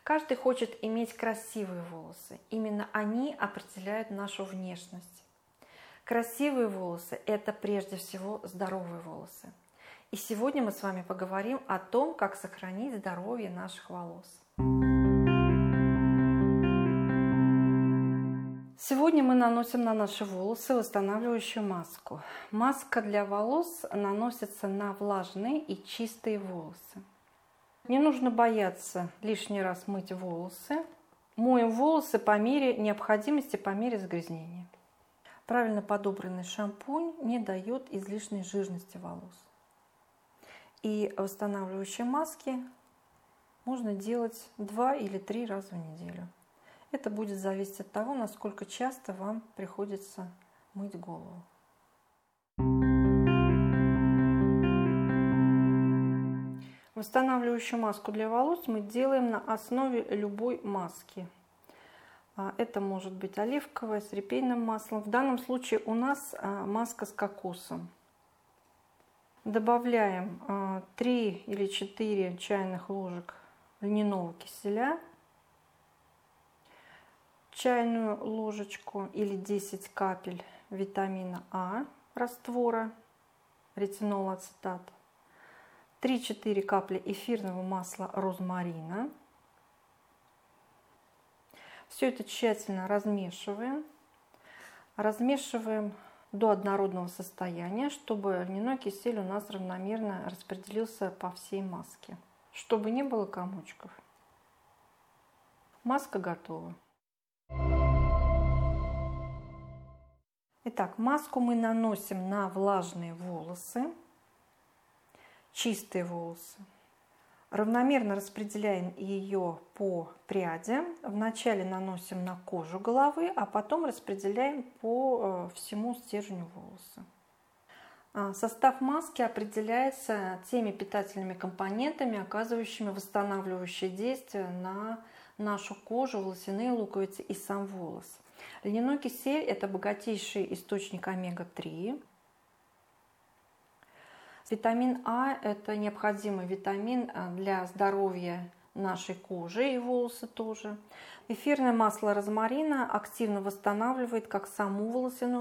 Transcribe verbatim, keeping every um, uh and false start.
Каждый хочет иметь красивые волосы. Именно они определяют нашу внешность. Красивые волосы – это прежде всего здоровые волосы. И сегодня мы с вами поговорим о том, как сохранить здоровье наших волос. Сегодня мы наносим на наши волосы восстанавливающую маску. Маска для волос наносится на влажные и чистые волосы. Не нужно бояться лишний раз мыть волосы. Моем волосы по мере необходимости, по мере загрязнения. Правильно подобранный шампунь не дает излишней жирности волос. И восстанавливающие маски можно делать два или три раза в неделю. Это будет зависеть от того, насколько часто вам приходится мыть голову. Восстанавливающую маску для волос мы делаем на основе любой маски. Это может быть оливковая с репейным маслом. В данном случае у нас маска с кокосом. Добавляем три или четыре чайных ложек льняного киселя, чайную ложечку или десять капель витамина А раствора, ретинол ацетат, три-четыре капли эфирного масла розмарина. Все это тщательно размешиваем. Размешиваем до однородного состояния, чтобы льняной кисель у нас равномерно распределился по всей маске, чтобы не было комочков. Маска готова. Итак, маску мы наносим на влажные волосы, чистые волосы. Равномерно распределяем ее по прядям. Вначале наносим на кожу головы, а потом распределяем по всему стержню волоса. Состав маски определяется теми питательными компонентами, оказывающими восстанавливающее действие на нашу кожу, волосяные луковицы и сам волос. Льняной кисель – это богатейший источник омега три. Витамин А – это необходимый витамин для здоровья нашей кожи и волосы тоже. Эфирное масло розмарина активно восстанавливает как саму волосяную